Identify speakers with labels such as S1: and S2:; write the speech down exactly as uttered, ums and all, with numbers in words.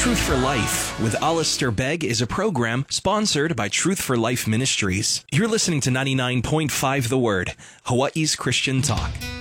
S1: Truth for Life with Alistair Begg is a program sponsored by Truth for Life Ministries. You're listening to ninety-nine point five The Word, Hawaii's Christian talk.